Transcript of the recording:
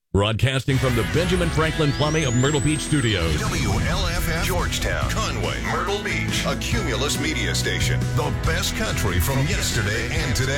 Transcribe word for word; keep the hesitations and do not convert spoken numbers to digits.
Broadcasting from the Benjamin Franklin Plumbing of Myrtle Beach Studios. W L F F, Georgetown, Conway, Myrtle Beach, a Cumulus media station. The best country from yesterday and today.